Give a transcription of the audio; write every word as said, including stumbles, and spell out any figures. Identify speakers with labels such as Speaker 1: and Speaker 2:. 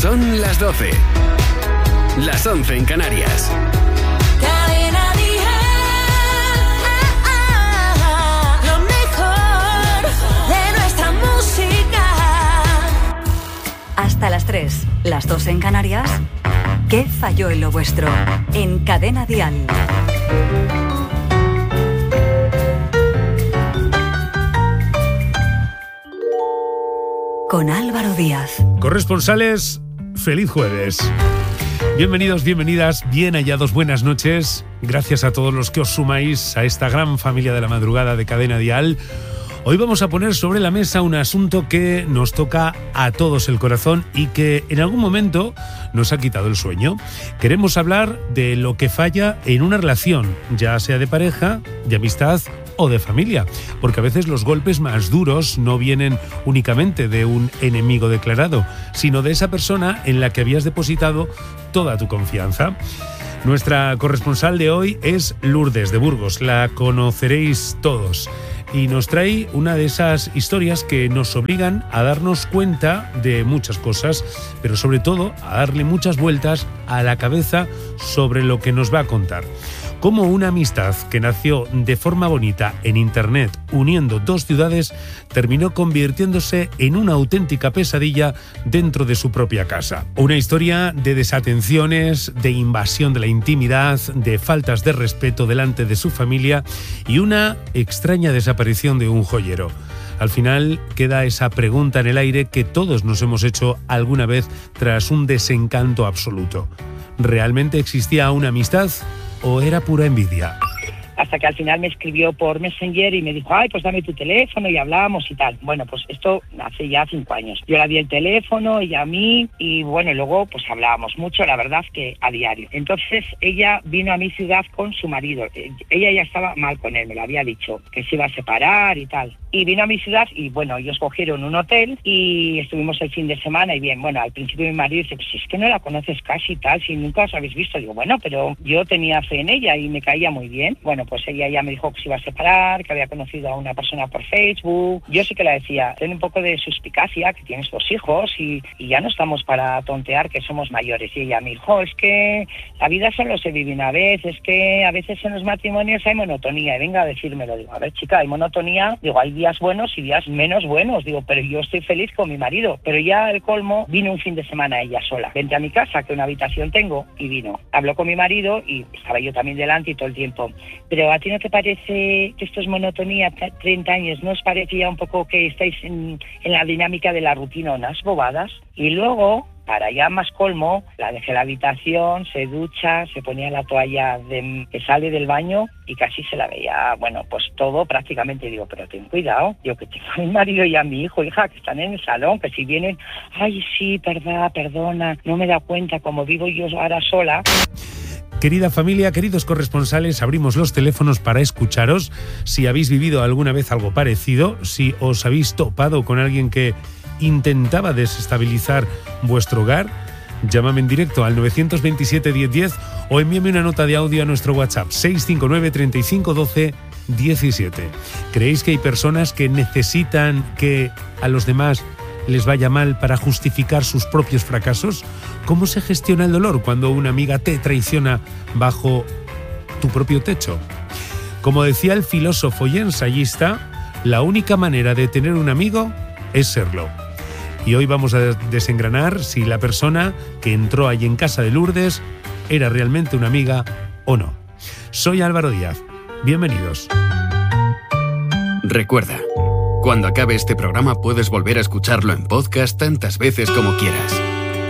Speaker 1: Son las doce. Las once en Canarias.
Speaker 2: Cadena Dial. Lo mejor de nuestra música.
Speaker 3: Hasta las tres, las dos en Canarias. ¿Qué falló en lo vuestro? En Cadena Dial. Con Álvaro Díaz.
Speaker 4: Corresponsales, feliz jueves. Bienvenidos, bienvenidas, bien hallados, buenas noches. Gracias a todos los que os sumáis a esta gran familia de la madrugada de Cadena Dial. Hoy vamos a poner sobre la mesa un asunto que nos toca a todos el corazón y que en algún momento nos ha quitado el sueño. Queremos hablar de lo que falla en una relación, ya sea de pareja, de amistad o de familia, porque a veces los golpes más duros no vienen únicamente de un enemigo declarado, sino de esa persona en la que habías depositado toda tu confianza. Nuestra corresponsal de hoy es Lourdes de Burgos, la conoceréis todos, y nos trae una de esas historias que nos obligan a darnos cuenta de muchas cosas, pero sobre todo a darle muchas vueltas a la cabeza sobre lo que nos va a contar. Cómo una amistad que nació de forma bonita en internet, uniendo dos ciudades, terminó convirtiéndose en una auténtica pesadilla dentro de su propia casa. Una historia de desatenciones, de invasión de la intimidad, de faltas de respeto delante de su familia y una extraña desaparición de un joyero. Al final queda esa pregunta en el aire que todos nos hemos hecho alguna vez tras un desencanto absoluto. ¿Realmente existía una amistad o era pura envidia?
Speaker 5: Hasta que al final me escribió por Messenger y me dijo, ay, pues dame tu teléfono y hablamos y tal. Bueno, pues esto hace ya cinco años. Yo le di el teléfono, ella a mí, y bueno, luego pues hablábamos mucho, la verdad que a diario. Entonces ella vino a mi ciudad con su marido. Ella ya estaba mal con él, me lo había dicho, que se iba a separar y tal. Y vino a mi ciudad y bueno, ellos cogieron un hotel y estuvimos el fin de semana y bien, bueno, al principio mi marido dice, pues si es que no la conoces casi y tal, si nunca os habéis visto. Digo, bueno, pero yo tenía fe en ella y me caía muy bien. Bueno, pues ella ya me dijo que se iba a separar, que había conocido a una persona por Facebook. Yo sí que le decía, ten un poco de suspicacia, que tienes dos hijos y, y ya no estamos para tontear, que somos mayores. Y ella me dijo, es que la vida solo se vive una vez, es que a veces en los matrimonios hay monotonía. Y venga a decírmelo. Digo, a ver, chica, hay monotonía. Digo, hay días buenos y días menos buenos. Digo, pero yo estoy feliz con mi marido. Pero ya el colmo, vino un fin de semana ella sola. Vente a mi casa, que una habitación tengo, y vino. Habló con mi marido y estaba yo también delante y todo el tiempo. Pero a ti ¿no te parece que esto es monotonía? treinta años, ¿no os parecía un poco que estáis en, en la dinámica de la rutina, unas bobadas? Y luego, para ya más colmo, la dejé en la habitación, se ducha, se ponía la toalla de, que sale del baño y casi se la veía, bueno, pues todo prácticamente. Digo, pero ten cuidado, yo que tengo a mi marido y a mi hijo, hija, que están en el salón, que si vienen, ay, sí, verdad, perdona, no me da cuenta, como vivo yo ahora sola.
Speaker 4: Querida familia, queridos corresponsales, abrimos los teléfonos para escucharos. Si habéis vivido alguna vez algo parecido, si os habéis topado con alguien que intentaba desestabilizar vuestro hogar, llámame en directo al nueve dos siete, diez diez o envíame una nota de audio a nuestro WhatsApp seis cinco nueve, treinta y cinco, doce, diecisiete. ¿Creéis que hay personas que necesitan que a los demás les vaya mal para justificar sus propios fracasos? ¿Cómo se gestiona el dolor cuando una amiga te traiciona bajo tu propio techo? Como decía el filósofo y ensayista, la única manera de tener un amigo es serlo. Y hoy vamos a desengranar si la persona que entró allí en casa de Lourdes era realmente una amiga o no. Soy Álvaro Díaz. Bienvenidos.
Speaker 1: Recuerda, cuando acabe este programa puedes volver a escucharlo en podcast tantas veces como quieras.